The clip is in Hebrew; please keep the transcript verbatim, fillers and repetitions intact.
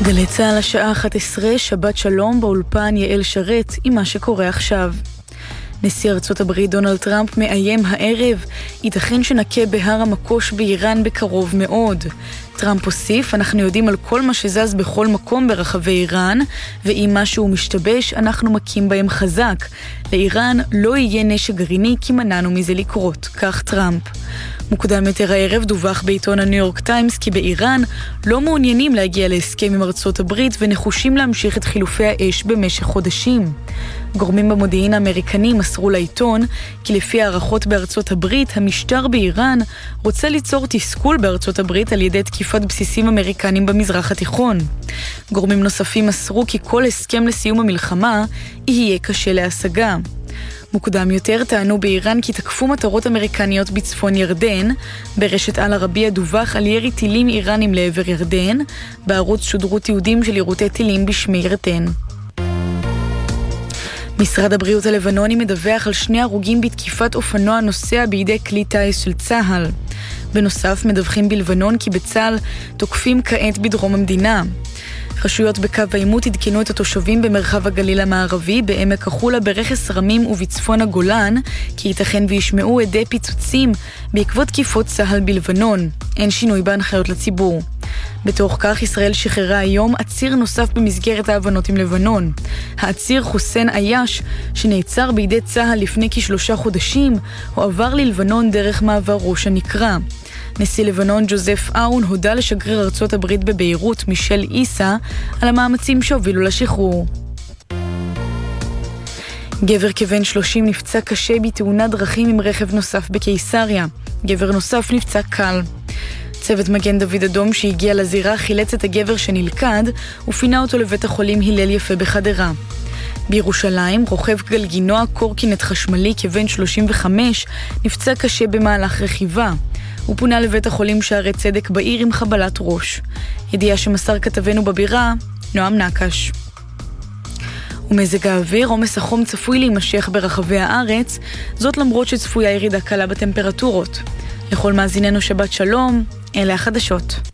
גלי צהל השעה אחת עשרה, שבת שלום, באולפן יעל שרת עם מה שקורה עכשיו. נשיא ארצות הברית דונלד טראמפ מאיים הערב, ייתכן שנקה בהר המקוש באיראן בקרוב מאוד. טראמפ הוסיף, אנחנו יודעים על כל מה שזז בכל מקום ברחבי איראן, ואם משהו משתבש, אנחנו מכים בהם חזק. לאיראן לא יהיה נשק גרעיני כי מנענו מזה לקרות, כך טראמפ. מוקדם יותר הערב דווח בעיתון הניו יורק טיימס כי באיראן לא מעוניינים להגיע להסכם עם ארצות הברית ונחושים להמשיך את חילופי האש במשך חודשים. גורמים במודיעין האמריקני מסרו לעיתון כי לפי הערכות בארצות הברית, המשטר באיראן רוצה ליצור תסכול בארצות הברית על ידי תקיפת בסיסים אמריקנים במזרח התיכון. גורמים נוספים מסרו כי כל הסכם לסיום המלחמה יהיה קשה להשגה. מוקדם יותר טענו באיראן כי תקפו מטרות אמריקניות בצפון ירדן. ברשת אל ערבייה דווח על ירי טילים איראנים לעבר ירדן. בערוץ שודרו תיעודים של יירוטי טילים בשמי ירדן. משרד הבריאות הלבנוני מדווח על שני הרוגים בתקיפת אופנוע נוסע בידי כלי טיס של צה"ל. בנוסף מדווחים בלבנון כי בצה"ל תוקפים כעת בדרום המדינה. רשויות בקו העימות עדכנו את התושבים במרחב הגליל המערבי, בעמק החולה, ברכס רמים ובצפון הגולן, כי ייתכן וישמעו עדי פיצוצים בעקבות תקיפות צה"ל בלבנון. אין שינוי בהנחיות לציבור. בתוך כך ישראל שחררה היום עציר נוסף במסגרת ההבנות עם לבנון. העציר חוסיין עייש, שנעצר בידי צה"ל לפני כשלושה חודשים, הועבר ללבנון דרך מעבר ראש הנקרה. נשיא לבנון ג'וזף אאון הודה לשגריר ארצות הברית בביירות מישל איסה על המאמצים שהובילו לשחרור. גבר כבן שלושים נפצע קשה בתאונת דרכים עם רכב נוסף בקיסריה. גבר נוסף נפצע קל. צוות מגן דוד אדום שהגיע לזירה חילץ את הגבר שנלכד ופינה אותו לבית החולים הלל יפה בחדרה. בירושלים, רוכב גלגינוע קורקינט חשמלי כבן שלושים וחמש נפצע קשה במהלך רכיבה. הוא פונה לבית החולים שערי צדק בעיר עם חבלת ראש. ידיעה שמסר כתבנו בבירה, נועם נקש. ומזג האוויר, עומס החום צפוי להימשך ברחבי הארץ, זאת למרות שצפויה ירידה קלה בטמפרטורות. לכל מאזיננו שבת שלום, אלה החדשות.